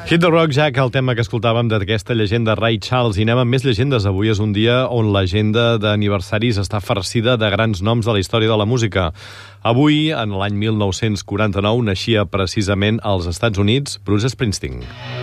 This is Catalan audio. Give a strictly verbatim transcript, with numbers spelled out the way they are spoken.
Hit the Rock, Jack, el tema que escoltàvem d'aquesta llegenda Ray Charles. I anem amb més llegendes. Avui és un dia on l'agenda d'aniversaris està farcida de grans noms de la història de la música. Avui, en l'any mil nou-cents quaranta-nou, naixia precisament als Estats Units Bruce Springsteen.